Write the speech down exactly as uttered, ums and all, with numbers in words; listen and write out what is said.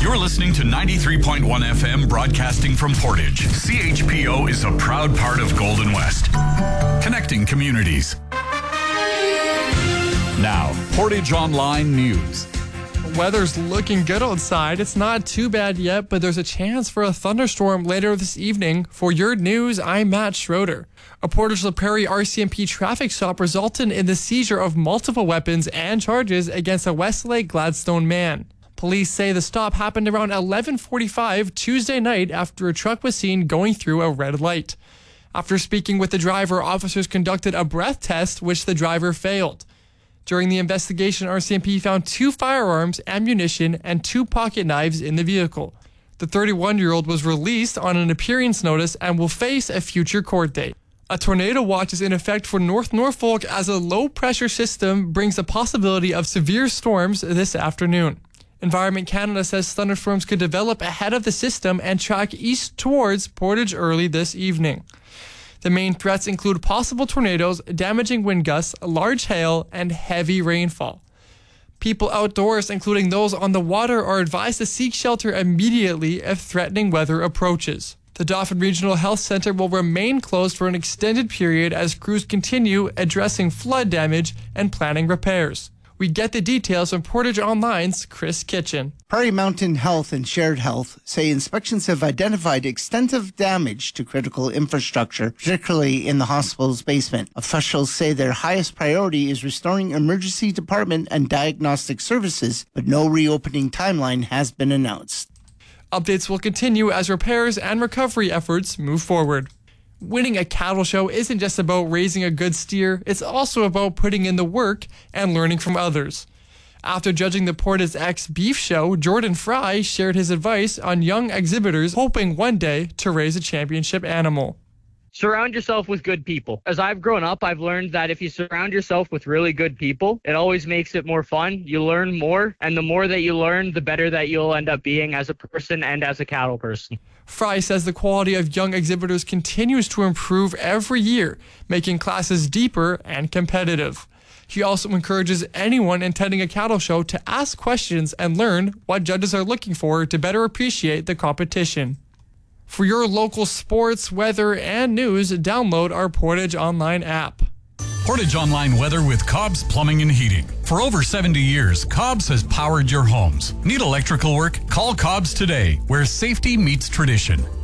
You're listening to ninety-three point one F M, broadcasting from Portage. C H P O is a proud part of Golden West, connecting communities. Now, Portage Online News. Weather's looking good outside. It's not too bad yet, but there's a chance for a thunderstorm later this evening. For your news, I'm Matt Schroeder. A Portage La Prairie R C M P traffic stop resulted in the seizure of multiple weapons and charges against a Westlake Gladstone man. Police say the stop happened around eleven forty-five Tuesday night after a truck was seen going through a red light. After speaking with the driver, officers conducted a breath test, which the driver failed. During the investigation, R C M P found two firearms, ammunition, and two pocket knives in the vehicle. The thirty-one-year-old was released on an appearance notice and will face a future court date. A tornado watch is in effect for North Norfolk as a low-pressure system brings the possibility of severe storms this afternoon. Environment Canada says thunderstorms could develop ahead of the system and track east towards Portage early this evening. The main threats include possible tornadoes, damaging wind gusts, large hail, and heavy rainfall. People outdoors, including those on the water, are advised to seek shelter immediately if threatening weather approaches. The Dauphin Regional Health Center will remain closed for an extended period as crews continue addressing flood damage and planning repairs. We get the details from Portage Online's Chris Kitchen. Prairie Mountain Health and Shared Health say inspections have identified extensive damage to critical infrastructure, particularly in the hospital's basement. Officials say their highest priority is restoring emergency department and diagnostic services, but no reopening timeline has been announced. Updates will continue as repairs and recovery efforts move forward. Winning a cattle show isn't just about raising a good steer, it's also about putting in the work and learning from others. After judging the Portage X Beef Show, Jordan Fry shared his advice on young exhibitors hoping one day to raise a championship animal. Surround yourself with good people. As I've grown up, I've learned that if you surround yourself with really good people, it always makes it more fun. You learn more, and the more that you learn, the better that you'll end up being as a person and as a cattle person. Fry says the quality of young exhibitors continues to improve every year, making classes deeper and competitive. He also encourages anyone attending a cattle show to ask questions and learn what judges are looking for to better appreciate the competition. For your local sports, weather, and news, download our Portage Online app. Portage Online weather with Cobb's Plumbing and Heating. For over seventy years, Cobb's has powered your homes. Need electrical work? Call Cobb's today, where safety meets tradition.